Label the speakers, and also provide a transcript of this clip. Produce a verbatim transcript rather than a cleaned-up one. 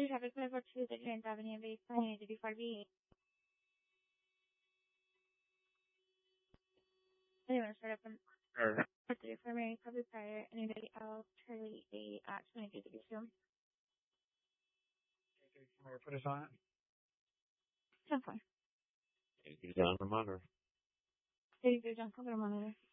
Speaker 1: Major traffic clear for two thirty Ninth Avenue, base nine eighty four B. Anyone start up from
Speaker 2: Sure.
Speaker 1: three for Mary Public Fire, anybody else, Charlie eight at twenty-two thirty-two.
Speaker 2: Somebody put us on it.
Speaker 1: ten four.
Speaker 2: He's on the monitor.
Speaker 1: thirty-three John Cover Monitor.